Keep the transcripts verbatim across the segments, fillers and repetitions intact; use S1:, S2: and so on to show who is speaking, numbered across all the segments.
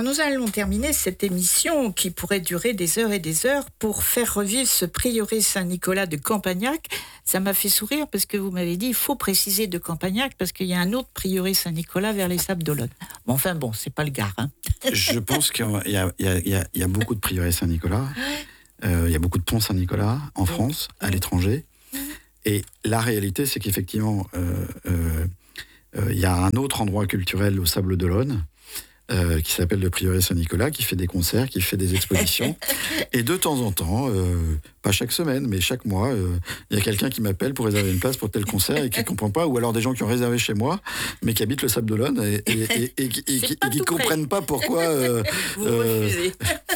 S1: Alors nous allons terminer cette émission qui pourrait durer des heures et des heures pour faire revivre ce prieuré Saint-Nicolas de Campagnac. Ça m'a fait sourire parce que vous m'avez dit il faut préciser de Campagnac parce qu'il y a un autre prieuré Saint-Nicolas vers les Sables d'Olonne. Bon, enfin bon, c'est pas le Gard. Hein.
S2: Je pense qu'il y a, il y a, il y a, il y a beaucoup de prieurés Saint-Nicolas. Euh, il y a beaucoup de ponts Saint-Nicolas en France, à l'étranger. Et la réalité, c'est qu'effectivement, euh, euh, euh, il y a un autre endroit culturel aux Sables d'Olonne euh, qui s'appelle le Prieuré Saint-Nicolas, qui fait des concerts, qui fait des expositions. Et de temps en temps, euh, pas chaque semaine, mais chaque mois, il euh, y a quelqu'un qui m'appelle pour réserver une place pour tel concert et qui ne comprend pas, ou alors des gens qui ont réservé chez moi, mais qui habitent le Sable d'Olonne et, et, et, et, et, et qui ne comprennent pas pourquoi... Euh,
S1: Vous euh, refusez.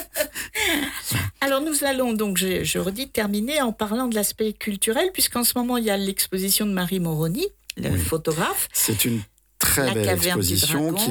S1: Alors nous allons donc, je, je redis, terminer en parlant de l'aspect culturel, puisqu'en ce moment il y a l'exposition de Marie Moroni, le oui. photographe.
S2: C'est une très belle exposition qui,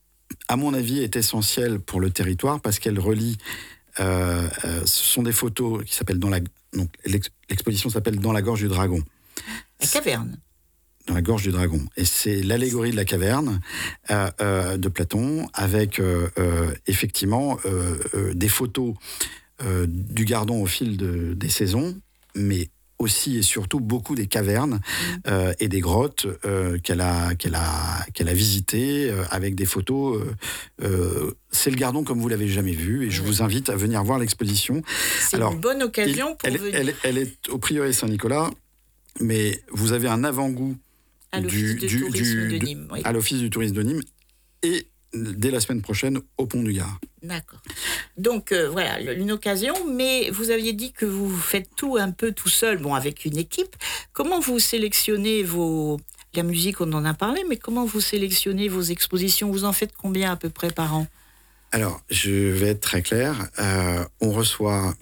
S2: à mon avis, est essentielle pour le territoire parce qu'elle relie. Euh, euh, ce sont des photos qui s'appellent dans la. Donc l'exposition s'appelle Dans la gorge du dragon.
S1: La caverne.
S2: Dans la gorge du dragon. Et c'est l'allégorie de la caverne euh, euh, de Platon, avec euh, euh, effectivement euh, euh, des photos euh, du Gardon au fil de, des saisons, mais aussi et surtout beaucoup des cavernes euh, et des grottes euh, qu'elle a, qu'elle a, qu'elle a visitées, euh, avec des photos. Euh, euh, c'est le Gardon comme vous l'avez jamais vu, et je vous invite à venir voir l'exposition.
S1: C'est Alors, une bonne occasion il, pour
S2: elle,
S1: venir.
S2: Elle, elle est au Prieuré Saint-Nicolas, mais vous avez un avant-goût
S1: à l'office du, du, du, de Nîmes, oui.
S2: à l'office du tourisme de Nîmes, et dès la semaine prochaine au Pont du Gard.
S1: D'accord. Donc euh, voilà, une occasion, mais vous aviez dit que vous faites tout un peu tout seul, bon, avec une équipe. Comment vous sélectionnez vos... La musique, on en a parlé, mais comment vous sélectionnez vos expositions? Vous en faites combien à peu près par an?
S2: Alors, je vais être très clair. Euh, on reçoit,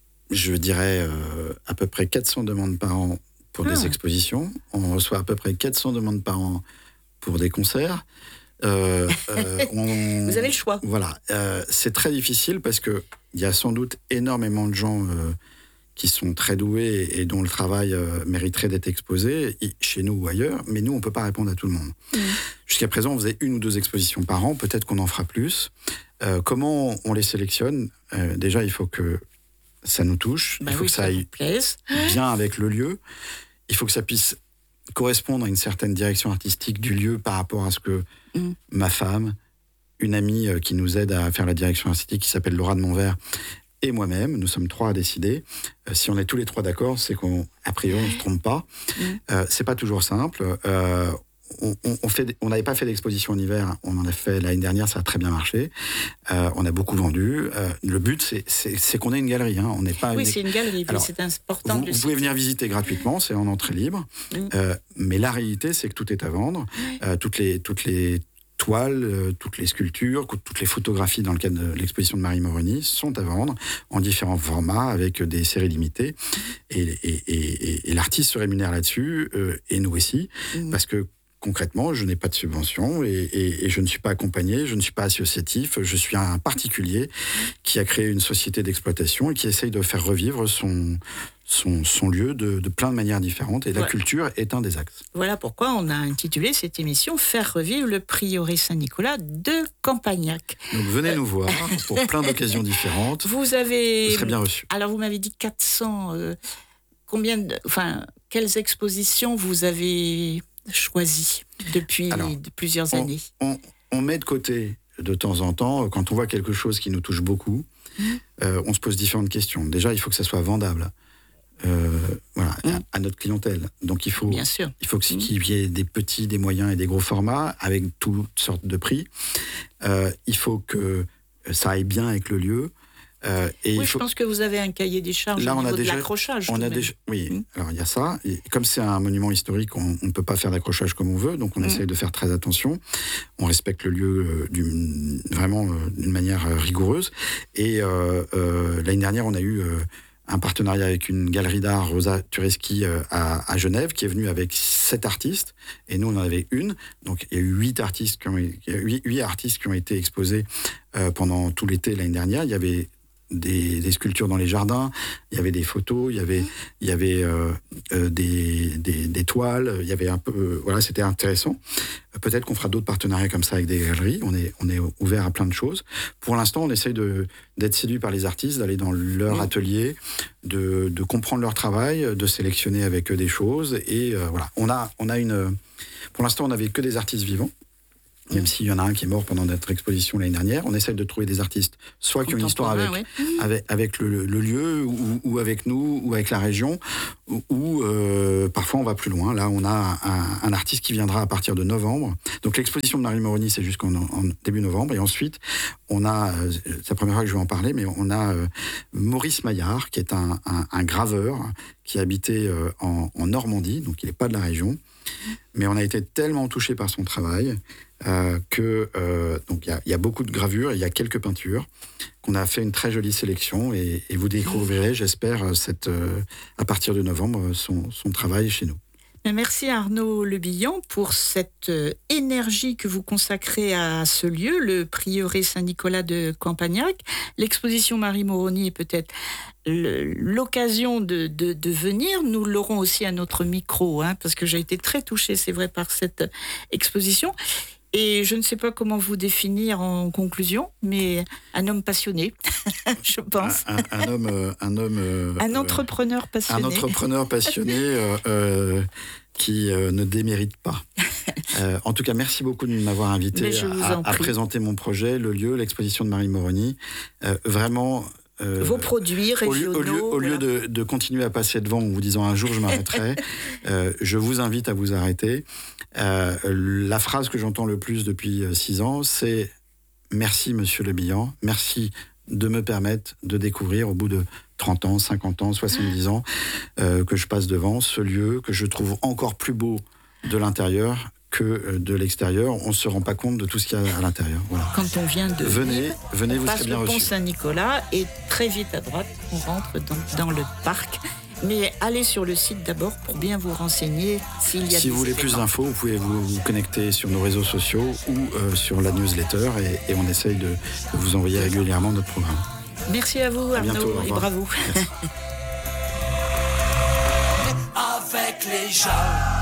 S2: je dirais, euh, à peu près quatre cents demandes par an pour ah. des expositions. On reçoit à peu près quatre cents demandes par an pour des concerts. Euh, euh, on,
S1: Vous avez le choix.
S2: Voilà. Euh, c'est très difficile parce qu'il y a sans doute énormément de gens euh, qui sont très doués et, et dont le travail euh, mériterait d'être exposé, chez nous ou ailleurs, mais nous, on ne peut pas répondre à tout le monde. Mmh. Jusqu'à présent, on faisait une ou deux expositions par an, peut-être qu'on en fera plus. Euh, comment on les sélectionne? euh, Déjà, il faut que ça nous touche,
S1: bah
S2: il faut
S1: oui,
S2: que ça aille bien avec le lieu, il faut que ça puisse correspondre à une certaine direction artistique du lieu par rapport à ce que mmh. ma femme, une amie qui nous aide à faire la direction artistique qui s'appelle Laura de Montvert, et moi-même, nous sommes trois à décider. Euh, si on est tous les trois d'accord, c'est qu'a priori on ne se trompe pas. Mmh. Euh, c'est pas toujours simple. Euh, on, on, on fait, on n'avait pas fait d'exposition en hiver, on en a fait l'année dernière, ça a très bien marché. Euh, on a beaucoup vendu. Euh, le but, c'est, c'est, c'est qu'on ait une galerie. Hein. On n'est pas
S1: oui,
S2: une...
S1: c'est une galerie, alors, c'est important.
S2: Vous, vous pouvez venir visiter gratuitement, c'est en entrée libre. Mmh. Euh, mais la réalité, c'est que tout est à vendre. Mmh. Euh, toutes les, toutes les toiles, euh, toutes les sculptures, toutes les photographies dans le cadre de l'exposition de Marie Moroni sont à vendre en différents formats avec des séries limitées. Et, et, et, et l'artiste se rémunère là-dessus, euh, et nous aussi, mmh. parce que concrètement, je n'ai pas de subvention et, et, et je ne suis pas accompagné, je ne suis pas associatif, je suis un particulier qui a créé une société d'exploitation et qui essaye de faire revivre son, son, son lieu de, de plein de manières différentes. Et la ouais. culture est un des axes.
S1: Voilà pourquoi on a intitulé cette émission « Faire revivre le Prieuré Saint-Nicolas de Campagnac ».
S2: Donc venez euh... nous voir pour plein d'occasions différentes.
S1: Vous avez...
S2: Vous serez bien reçus.
S1: Alors vous m'avez dit quatre cents... Euh, combien de... Enfin, quelles expositions vous avez... choisi depuis Alors, plusieurs années.
S2: On, on, on met de côté de temps en temps, quand on voit quelque chose qui nous touche beaucoup, mmh. euh, on se pose différentes questions. Déjà, il faut que ça soit vendable euh, voilà, mmh. à, à notre clientèle. Donc, il faut,
S1: Bien sûr.
S2: il faut qu'il
S1: mmh.
S2: y ait des petits, des moyens et des gros formats avec toutes sortes de prix. Euh, il faut que ça aille bien avec le lieu.
S1: Euh, et oui, faut... je pense que vous avez un cahier des charges Là, au niveau on a déjà, de l'accrochage.
S2: On a déjà, oui, mmh. alors il y a ça. Et comme c'est un monument historique, on ne peut pas faire d'accrochage comme on veut, donc on mmh. essaye de faire très attention. On respecte le lieu euh, d'une, vraiment euh, d'une manière euh, rigoureuse. Et euh, euh, l'année dernière, on a eu euh, un partenariat avec une galerie d'art, Rosa Tureski, euh, à, à Genève, qui est venue avec sept artistes, et nous on en avait une. Donc il y a eu huit artistes qui ont, huit, huit artistes qui ont été exposés euh, pendant tout l'été l'année dernière. Il y avait des, des sculptures dans les jardins, il y avait des photos, il y avait, il y avait euh, euh, des, des, des toiles, il y avait un peu, euh, voilà, c'était intéressant. Peut-être qu'on fera d'autres partenariats comme ça avec des galeries. On est, on est ouvert à plein de choses. Pour l'instant, on essaye de, d'être séduit par les artistes, d'aller dans leur atelier, de, de comprendre leur travail, de sélectionner avec eux des choses. Et euh, voilà, on a, on a une. Pour l'instant, on n'avait que des artistes vivants. Même s'il y en a un qui est mort pendant notre exposition l'année dernière, on essaie de trouver des artistes, soit qui ont une histoire avec, ouais. avec, avec le, le lieu, ou, ou avec nous, ou avec la région, ou, ou euh, parfois on va plus loin. Là, on a un, un artiste qui viendra à partir de novembre. Donc l'exposition de Marie Moroni, c'est jusqu'en en début novembre. Et ensuite, on a, euh, c'est la première fois que je vais en parler, mais on a euh, Maurice Maillard, qui est un, un, un graveur qui habitait euh, en, en Normandie, donc il n'est pas de la région. Mais on a été tellement touchés par son travail euh, que euh, donc il y, y a beaucoup de gravures, il y a quelques peintures, qu'on a fait une très jolie sélection et, et vous découvrirez, j'espère, cette, euh, à partir de novembre, son, son travail chez nous.
S1: Merci Arnaud Le Bihan pour cette énergie que vous consacrez à ce lieu, le prieuré Saint-Nicolas de Campagnac. L'exposition Marie Moroni est peut-être l'occasion de, de, de venir. Nous l'aurons aussi à notre micro, hein, parce que j'ai été très touchée, c'est vrai, par cette exposition. Et je ne sais pas comment vous définir en conclusion, mais un homme passionné, je pense.
S2: Un, un, un homme... Un, homme, euh,
S1: un entrepreneur passionné.
S2: Un entrepreneur passionné euh, euh, qui euh, ne démérite pas. Euh, en tout cas, merci beaucoup de m'avoir invité à, à présenter mon projet, le lieu, l'exposition de Marie Moroni. Euh, vraiment...
S1: Euh, Vos produits régionaux.
S2: Au lieu, au lieu, au lieu de, de continuer à passer devant en vous disant un jour je m'arrêterai, euh, je vous invite à vous arrêter. Euh, la phrase que j'entends le plus depuis six ans, c'est « Merci Monsieur Le Bihan, merci de me permettre de découvrir au bout de trente ans, cinquante ans, soixante-dix ans, euh, que je passe devant ce lieu que je trouve encore plus beau de l'intérieur que de l'extérieur, on ne se rend pas compte de tout ce qu'il y a à l'intérieur. Voilà.
S1: Quand on vient de
S2: venez,
S1: venir,
S2: venez, vous
S1: serez
S2: serez bien reçus.
S1: On passe le pont Saint-Nicolas et très vite à droite, on rentre dans, dans le parc. Mais allez sur le site d'abord pour bien vous renseigner s'il y a
S2: Si vous voulez plus d'infos, vous pouvez vous, vous connecter sur nos réseaux sociaux ou euh, sur la newsletter et, et on essaye de, de vous envoyer régulièrement notre programme.
S1: Merci à vous,
S2: à
S1: Arnaud,
S2: bientôt,
S1: et bravo.
S3: Avec les gens.